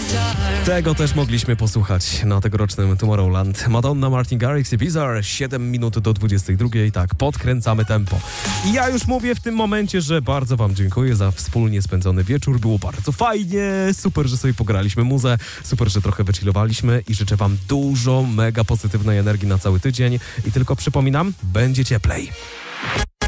Tego też mogliśmy posłuchać na tegorocznym Tomorrowland. Madonna, Martin Garrix i Bizarre. 7 minut do 22. Tak, podkręcamy tempo. I ja już mówię w tym momencie, że bardzo wam dziękuję za wspólnie spędzony wieczór. Było bardzo fajnie. Super, że sobie pograliśmy muzę. Super, że trochę wychillowaliśmy i życzę wam dużo mega pozytywnej energii na cały tydzień. I tylko przypominam, będzie cieplej.